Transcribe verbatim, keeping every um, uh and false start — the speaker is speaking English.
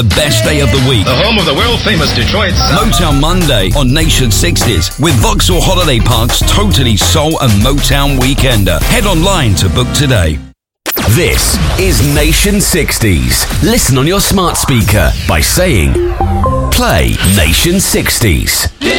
The best day of the week. The home of the world-famous Detroit sound. Motown Monday on Nation sixties with Vauxhall Holiday Park's totally soul and Motown Weekender. Head online to book today. This is Nation sixties. Listen on your smart speaker by saying, play Nation sixties.